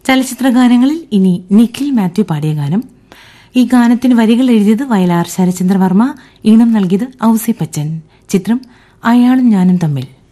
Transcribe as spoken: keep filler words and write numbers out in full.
ചലച്ചിത്ര ഗാനങ്ങളിൽ ഇനി നിഖിൽ മാത്യു പാടിയ ഗാനം. ഈ ഗാനത്തിന് വരികൾ എഴുതിയത് വയലാർ ശരചന്ദ്രവർമ്മ, ഈണം നൽകിയത് ഔസേപ്പച്ചൻ. ചിത്രം അയാളും ഞാനും തമ്മിൽ.